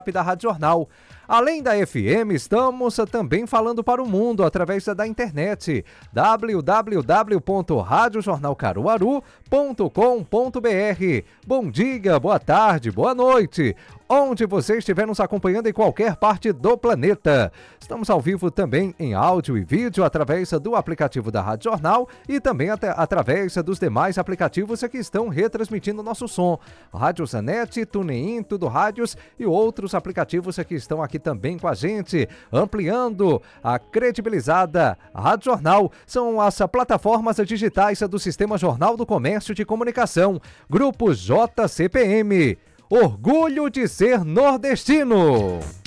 da Rádio Jornal. Além da FM, estamos também falando para o mundo através da internet, www.radiojornalcaruaru.com.br. Bom dia, boa tarde, boa noite, onde você estiver nos acompanhando em qualquer parte do planeta. Estamos ao vivo também em áudio e vídeo através do aplicativo da Rádio Jornal e também através dos demais aplicativos que estão retransmitindo nosso som. Rádio Zanetti, TuneIn, Tudo Rádios e outros aplicativos que estão aqui também com a gente, ampliando a credibilizada Rádio Jornal. São as plataformas digitais do Sistema Jornal do Comércio de Comunicação, Grupo JCPM. Orgulho de ser nordestino!